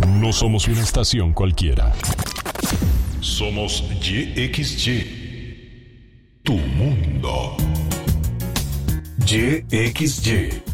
No somos una estación cualquiera. Somos YXY. Tu mundo. YXY.